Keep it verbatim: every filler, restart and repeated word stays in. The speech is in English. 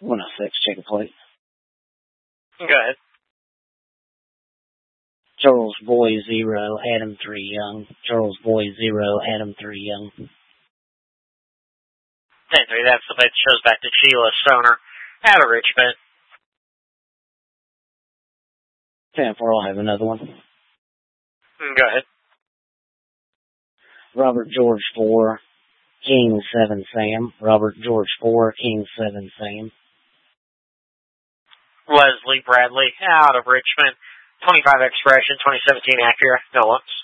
one oh six, check a plate. Go ahead. Charles Boy zero, Adam three Young. Charles Boy zero, Adam three Young. ten three, that's the plate that shows back to Sheila Stoner out of Richmond. ten four, I'll have another one. Go ahead. Robert George four, King seven Sam. Robert George four, King seven Sam. Leslie Bradley out of Richmond. twenty-five expiration, twenty seventeen Acura, no looks.